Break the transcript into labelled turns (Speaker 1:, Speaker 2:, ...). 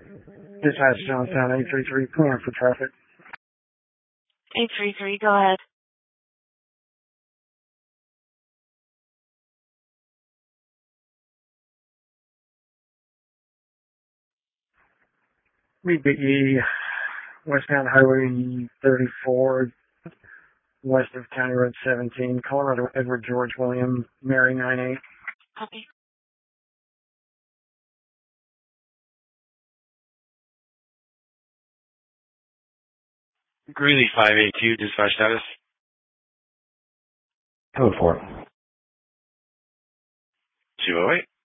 Speaker 1: Dispatch Johnstown 833, clear for traffic.
Speaker 2: 833, go ahead.
Speaker 1: BBE, westbound Highway 34, west of County Road 17, Colorado Edward George William, Mary 98.
Speaker 2: Copy.
Speaker 3: Greeley 582, dispatch status.
Speaker 4: Code 4.
Speaker 3: 208.